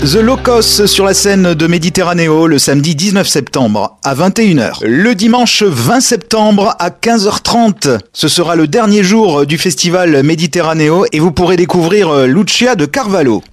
The Locos sur la scène de Méditerranéo le samedi 19 septembre à 21h. Le dimanche 20 septembre à 15h30. Ce sera le dernier jour du festival Méditerranéo et vous pourrez découvrir Lucia de Carvalho.